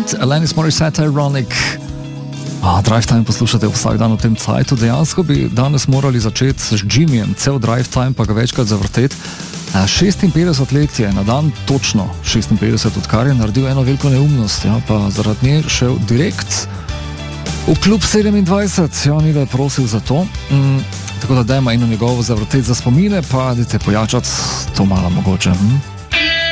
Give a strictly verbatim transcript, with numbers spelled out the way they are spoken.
Band, Alanis Morissette, Ironic. A, Drive Time poslušate vsak dan v tem cajtu. Dejansko bi danes morali začeti s Jimmyjem, cel Drive Time pa ga večkrat zavrteti. šestinpetdeset let je, na dan točno šestinpetdeset, odkar je naredil eno veliko neumnost, ja, pa zaradi nje šel direkt v klub sedemindvajset, ja, ni da je prosil za to. Mm, tako da dajmo eno njegovo zavrteti za spomine, pa dajte pojačati to malo mogoče. Hm?